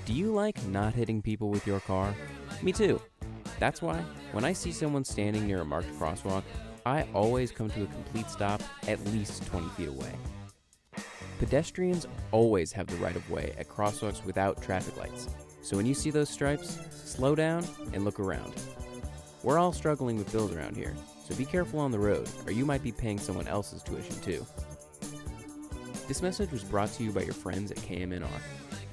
Do you like not hitting people with your car? Me too. That's why, when I see someone standing near a marked crosswalk, I always come to a complete stop at least 20 feet away. Pedestrians always have the right of way at crosswalks without traffic lights, so when you see those stripes, slow down and look around. We're all struggling with bills around here, so be careful on the road, or you might be paying someone else's tuition too. This message was brought to you by your friends at KMNR.